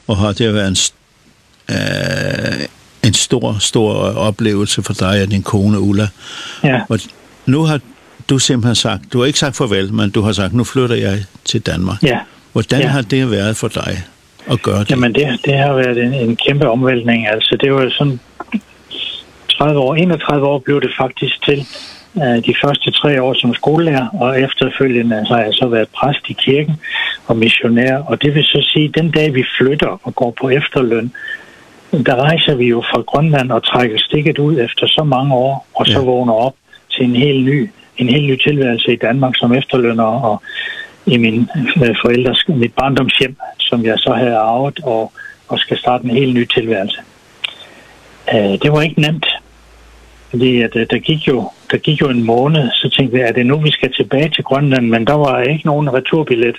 og har det været en stor oplevelse for dig og din kone Ulla. Ja. Og nu har du simpelthen sagt, du har ikke sagt farvel, men du har sagt, nu flytter jeg til Danmark. Ja. Hvordan har det været for dig at gøre det? Jamen det har været en kæmpe omvæltning. Altså det var sådan 31 år blev det faktisk til. De første 3 år som skolelærer, og efterfølgende har jeg så været præst i kirken og missionær. Og det vil så sige, at den dag vi flytter og går på efterløn, der rejser vi jo fra Grønland og trækker stikket ud efter så mange år, og så vågner op til en helt ny tilværelse i Danmark som efterlønner, og i min mit barndomshjem, som jeg så havde arvet, og skal starte en helt ny tilværelse. Det var ikke nemt, fordi der gik jo en måned, så tænkte jeg, er det nu, vi skal tilbage til Grønland, men der var ikke nogen returbillet.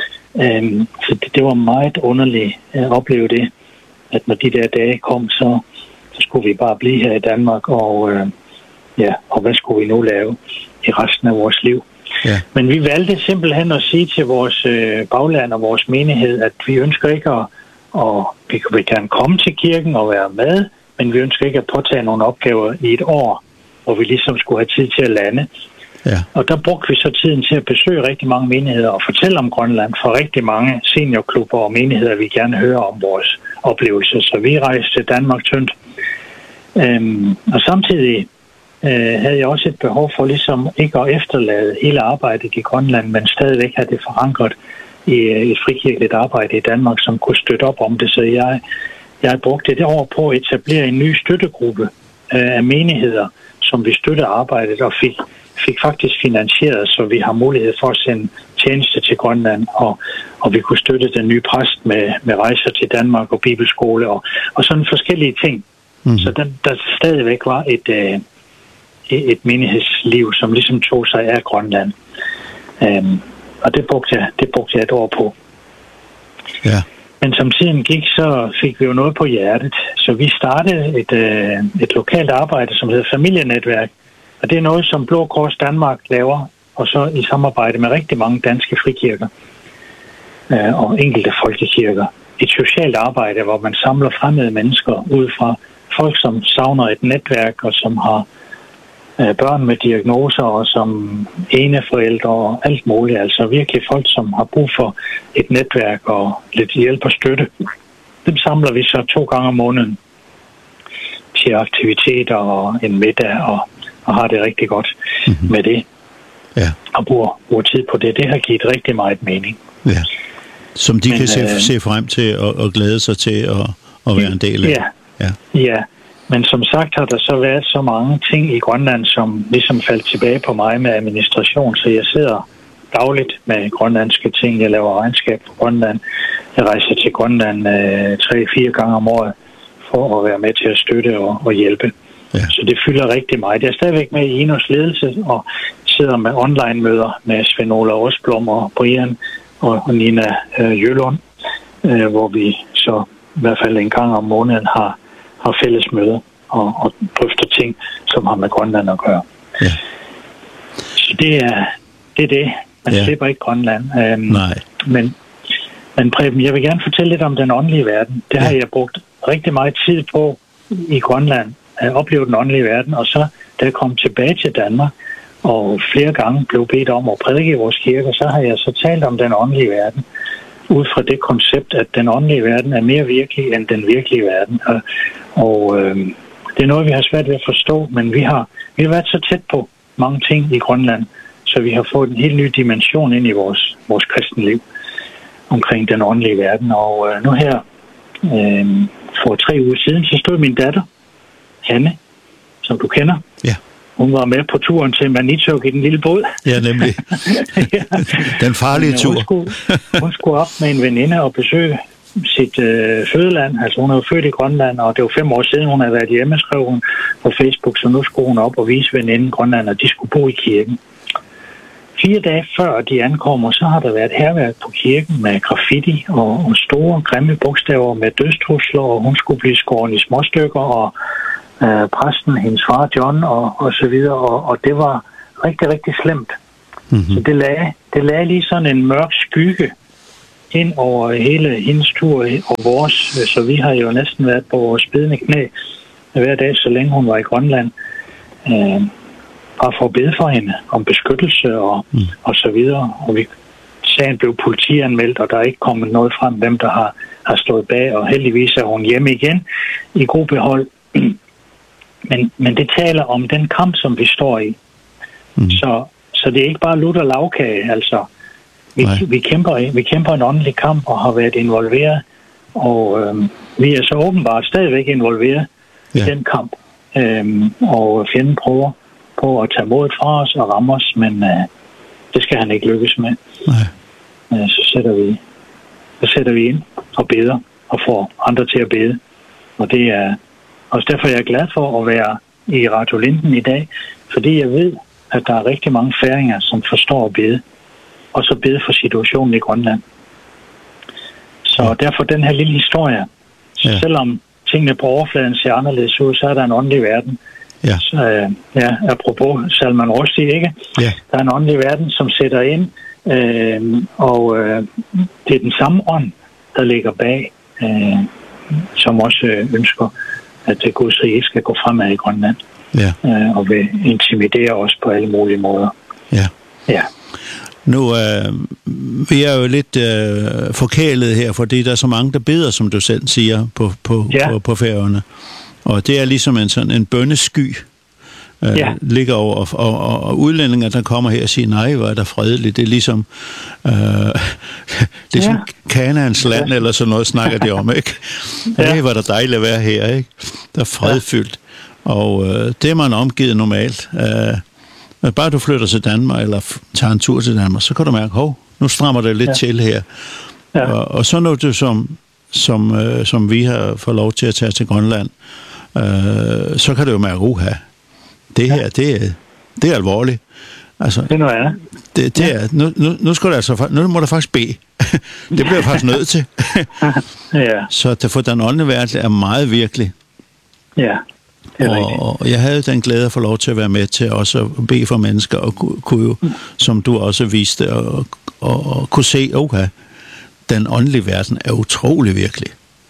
Så det var meget underligt at opleve det, at når de der dage kom, så skulle vi bare blive her i Danmark, og hvad skulle vi nu lave i resten af vores liv? Ja. Men vi valgte simpelthen at sige til vores bagland og vores menighed, at vi ønsker ikke vi vil gerne komme til kirken og være med, men vi ønsker ikke at påtage nogle opgaver i et år, hvor vi ligesom skulle have tid til at lande. Ja. Og der brugte vi så tiden til at besøge rigtig mange menigheder og fortælle om Grønland for rigtig mange seniorklubber og menigheder, vi gerne hører om vores oplevelser. Så vi rejste til Danmark tyndt. Og samtidig havde jeg også et behov for ligesom ikke at efterlade hele arbejdet i Grønland, men stadigvæk have det forankret i et frikirkeligt arbejde i Danmark, som kunne støtte op om det. Så jeg brugte det år på at etablere en ny støttegruppe af menigheder, som vi støtter arbejdet og fik faktisk finansieret, så vi har mulighed for at sende tjeneste til Grønland, og vi kunne støtte den nye præst med rejser til Danmark og bibelskole og sådan forskellige ting. Så der stadigvæk var et menighedsliv, som ligesom tog sig af Grønland. Og det brugte jeg et år på. Ja. Men som tiden gik, så fik vi jo noget på hjertet. Så vi startede et lokalt arbejde, som hedder Familienetværk. Og det er noget, som Blå Kors Danmark laver, og så i samarbejde med rigtig mange danske frikirker og enkelte folkekirker. Et socialt arbejde, hvor man samler fremmede mennesker ud fra folk, som savner et netværk, og som har børn med diagnoser, og som eneforældre og alt muligt. Altså virkelig folk, som har brug for et netværk og lidt hjælp og støtte. Dem samler vi så 2 gange om måneden til aktiviteter og en middag, og har det rigtig godt med det. Ja. Og bruger tid på det. Det har givet rigtig meget mening. Ja. Som de kan se frem til og glæde sig til at være en del af. Ja. Men som sagt har der så været så mange ting i Grønland, som ligesom faldt tilbage på mig med administration, så jeg sidder dagligt med grønlandske ting. Jeg laver regnskab på Grønland. Jeg rejser til Grønland 3-4 gange om året for at være med til at støtte og hjælpe. Ja. Så det fylder rigtig meget. Jeg er stadigvæk med i Enos ledelse og sidder med online-møder med Svend Ola Rosblom og Brian og Nina Jølund, hvor vi så i hvert fald en gang om måneden har fælles møder og drøfter ting, som har med Grønland at gøre. Ja. Så det er det. Man slipper ikke Grønland. Nej. Men Preben, jeg vil gerne fortælle lidt om den åndelige verden. Det har jeg brugt rigtig meget tid på i Grønland, at opleve den åndelige verden, og så da jeg kom tilbage til Danmark, og flere gange blev bedt om at prædike i vores kirke, så har jeg så talt om den åndelige verden, ud fra det koncept, at den åndelige verden er mere virkelig end den virkelige verden. Og det er noget, vi har svært ved at forstå, men vi har været så tæt på mange ting i Grønland, så vi har fået en helt ny dimension ind i vores kristenliv omkring den åndelige verden. Og nu her, for 3 uger siden, så stod min datter, Hanne, som du kender. Ja. Hun var med på turen til Maniitsoq i den lille båd. Ja, nemlig. Den farlige tur. Hun skulle op med en veninde og besøge sit fødeland. Altså hun er jo født i Grønland, og det var 5 år siden, hun havde været hjemme, skrev hun på Facebook, så nu skulle hun op og vise veninden Grønland, og de skulle bo i kirken. 4 dage før de ankommer, så har der været hærværk på kirken med graffiti og store, grimme bogstaver med dødstrusler, og hun skulle blive skåret i småstykker, og præsten, hendes far John og så videre, og det var rigtig, rigtig slemt. Så det lagde lige sådan en mørk skygge ind over hele hendes tur og vores, så vi har jo næsten været på vores bedende knæ hver dag, så længe hun var i Grønland, bare for at bede for hende om beskyttelse og så videre. Og sagen blev politianmeldt, og der er ikke kommet noget frem, hvem der har stået bag, og heldigvis er hun hjemme igen i god behold. Men det taler om den kamp, som vi står i. Så det er ikke bare lutter lavkage, altså. Vi kæmper en åndelig kamp og har været involveret, og vi er så åbenbart stadigvæk involveret i den kamp. Og fjenden prøver på at tage modet fra os og ramme os, men det skal han ikke lykkes med. Så sætter vi ind og beder og får andre til at bede. Og det er også derfor, jeg er glad for at være i Radio Linden i dag, fordi jeg ved, at der er rigtig mange færinger, som forstår at bede, og så bede for situationen i Grønland. Så derfor den her lille historie, selvom tingene på overfladen ser anderledes ud, så er der en åndelig verden. Så, apropos Salman Rushdie, ikke? Der er en åndelig verden, som sætter ind, og det er den samme ånd, der ligger bag, som også ønsker, at Guds rige skal gå fremad i Grønland. Og vil intimidere os på alle mulige måder. Nu, vi er jo lidt forkælet her, fordi der er så mange, der beder, som du selv siger, på Færøerne. Og det er ligesom en bønnesky, ligger over, og udlændinger, der kommer her og siger, nej, hvor er der fredeligt. Det er ligesom, Kanaans land, eller sådan noget, snakker de om, ikke? Hey, hvor er der dejligt at være her, ikke? Der er fredfyldt. Og det er man omgivet normalt. Bare du flytter til Danmark, eller tager en tur til Danmark, så kan du mærke, nu strammer det lidt til her. Og så når du, som vi har fået lov til at tage til Grønland, så kan du jo mærke, det her, det er alvorligt. Altså, det er noget andet. Det er, nu skal du altså, nu må du faktisk bede. Det bliver jeg faktisk nødt til. Så at få den åndelige verden er meget virkelig. Og jeg havde den glæde at få lov til at være med til også at bede for mennesker, og kunne jo, som du også viste, og kunne se, den åndelige verden er utrolig virkelig.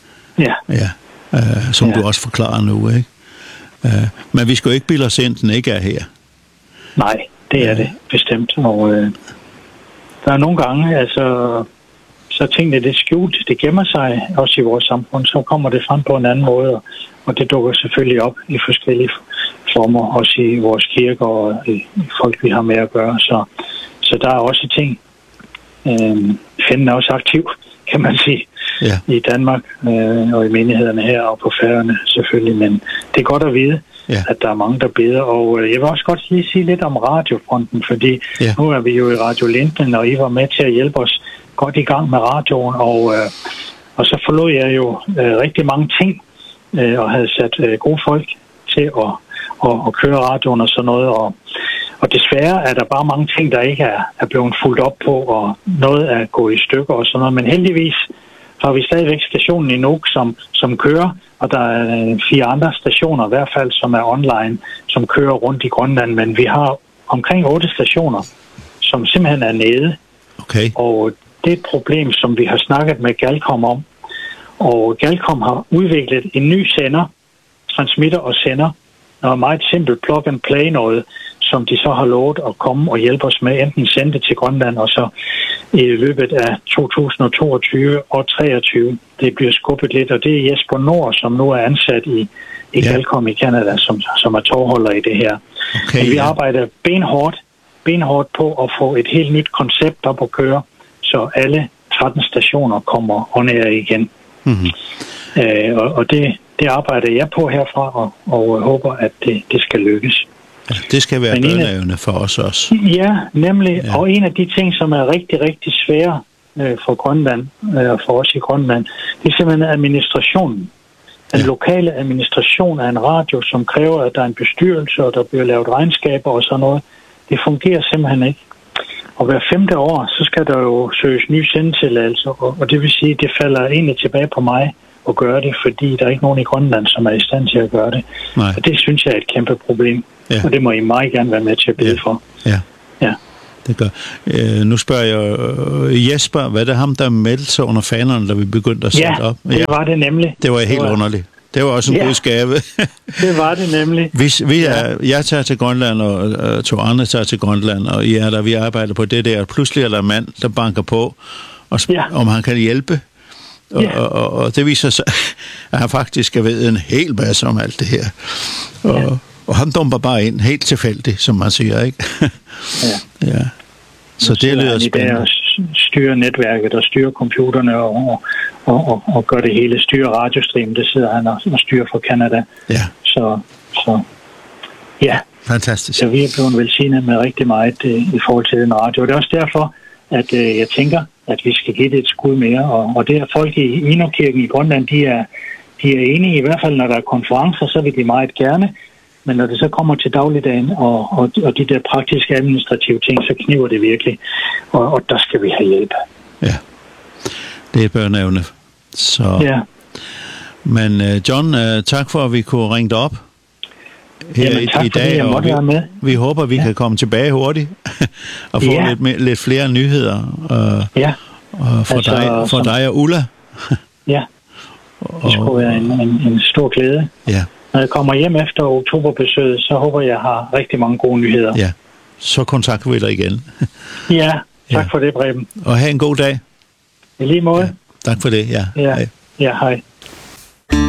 Som du også forklarer nu, ikke? Men vi skal jo ikke bilde os ind, den ikke er her. Nej, det er det bestemt. Og der er nogle gange, altså, så tingene det er skjult, det gemmer sig også i vores samfund, så kommer det frem på en anden måde, og det dukker selvfølgelig op i forskellige former, også i vores kirker og i folk, vi har med at gøre. Så der er også ting. Fjenden er også aktiv, kan man sige, i Danmark og i menighederne her og på Færøerne selvfølgelig, men det er godt at vide, at der er mange, der beder. Og jeg vil også godt lige sige lidt om radiofronten, fordi nu er vi jo i Radio Linden, og I var med til at hjælpe os godt i gang med radioen, og så forlod jeg jo rigtig mange ting, og havde sat gode folk til at køre radioen og sådan noget, og desværre er der bare mange ting, der ikke er blevet fuldt op på, og noget er gået i stykker og sådan noget, men heldigvis har vi stadigvæk stationen i Nuuk, som kører, og der er 4 andre stationer i hvert fald, som er online, som kører rundt i Grønland, men vi har omkring 8 stationer, som simpelthen er nede. Og det er et problem, som vi har snakket med Galcom om, og Galcom har udviklet en ny sender, transmitter og sender, noget meget simpelt plug and play noget, som de så har lovet at komme og hjælpe os med, enten sende det til Grønland, og så i løbet af 2022 og 2023. Det bliver skubbet lidt, og det er Jesper Nord, som nu er ansat i Galcom i Canada, som er tovholder i det her. Vi arbejder benhårdt på at få et helt nyt koncept op at køre, så alle 13 stationer kommer on air igen. Og det arbejder jeg på herfra, og håber, at det skal lykkes. Det skal være bønneevne for os også. Ja, nemlig. Ja. Og en af de ting, som er rigtig, rigtig svære for Grønland, og for os i Grønland, det er simpelthen administrationen. Den lokale administration af en radio, som kræver, at der er en bestyrelse, og der bliver lavet regnskaber og sådan noget. Det fungerer simpelthen ikke. Og hver 5. år, så skal der jo søges nye sendetilladelser, og det vil sige, at det falder egentlig tilbage på mig at gøre det, fordi der er ikke nogen i Grønland, som er i stand til at gøre det. Og det synes jeg er et kæmpe problem. Og det må I meget gerne være med til at bede for. det gør. Nu spørger jeg Jesper, hvad er det ham, der meldte sig under fanerne, da vi begyndte at sætte op? Ja, det var det nemlig. Det var helt underligt. Det var også en god skave. Det var det nemlig. Jeg tager til Grønland, og to andre tager til Grønland, og vi arbejder på det der. Pludselig er der en mand, der banker på, og om han kan hjælpe. Og det viser sig, at han faktisk ved en hel masse om alt det her. Og han dumper bare ind, helt tilfældigt, som man siger, ikke? Ja. Så det lyder spændende. Og styre netværket og styre computerne og gøre det hele. Styre radiostream, det sidder han og styrer fra Canada. Ja. Så fantastisk. Så vi er blevet velsignet med rigtig meget i forhold til den radio. Og det er også derfor, at jeg tænker, at vi skal give det et skud mere. Og det er folk i Inokirken i Grønland, de er enige, i hvert fald når der er konferencer, så vil de meget gerne. Men når det så kommer til dagligdagen og de der praktiske administrative ting, så kniver det virkelig. Og der skal vi have hjælp. Ja, det er børneevne. Så. Ja. Men John, tak for, at vi kunne ringe dig op her i dag. Og vi håber, at vi kan komme tilbage hurtigt og få lidt flere nyheder for dig og Ulla. Ja, det skulle være en stor glæde. Ja. Når jeg kommer hjem efter oktoberbesøget, så håber jeg har rigtig mange gode nyheder. Ja, så kontakter vi dig igen. Ja, tak for det, Preben. Og have en god dag. I lige måde. Ja, tak for det, Ja, hej.